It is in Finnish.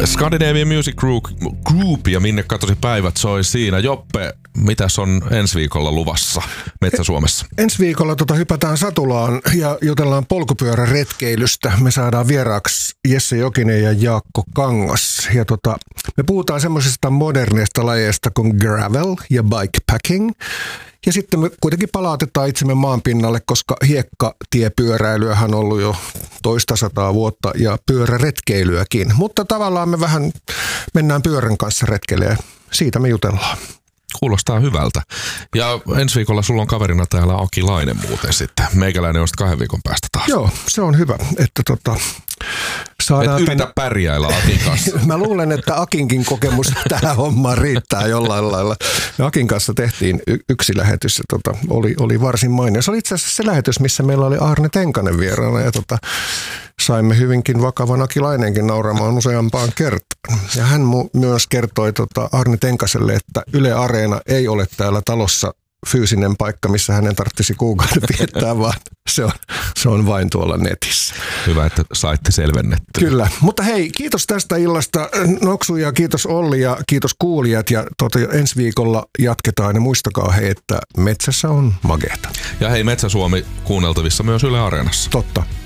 Scandinavian Music Group ja Minne katosi päivät soi siinä. Joppe, mitäs on ensi viikolla luvassa Metsä-Suomessa? Ensi viikolla hypätään Satulaan ja jutellaan polkupyöräretkeilystä. Me saadaan vieraaksi Jesse Jokinen ja Jaakko Kangas. Ja me puhutaan semmoisista moderneista lajeista kuin gravel ja bikepacking. Ja sitten me kuitenkin palautetaan itsemme maanpinnalle, koska hiekkatiepyöräilyähän on ollut jo toista sataa vuotta ja pyöräretkeilyäkin. Mutta tavallaan me vähän mennään pyörän kanssa retkeille ja siitä me jutellaan. Kuulostaa hyvältä. Ja ensi viikolla sulla on kaverina täällä Aki Laine muuten sitten. Meikäläinen on sitten 2 viikon päästä taas. Joo, se on hyvä, että saadaan... Et yritä pärjäillä Akin kanssa. Mä luulen, että Akinkin kokemus tähän hommaan riittää jollain lailla. Me Akin kanssa tehtiin yksi lähetys ja oli varsin mainio. Se oli itse asiassa se lähetys, missä meillä oli Arne Tenkanen vieraana ja saimme hyvinkin vakavan Aki Lainenkin nauramaan useampaan kertaan. Ja hän myös kertoi Arne Tenkaselle, että Yle Areena ei ole täällä talossa fyysinen paikka, missä hänen tarvitsisi kuukauden viettää, vaan se on vain tuolla netissä. Hyvä, että saitte selvennettyä. Kyllä, mutta hei, kiitos tästä illasta Noksu ja kiitos Olli ja kiitos kuulijat ja ensi viikolla jatketaan ja muistakaa hei, että metsässä on mageeta. Ja hei, Metsä-Suomi kuunneltavissa myös Yle Areenassa. Totta.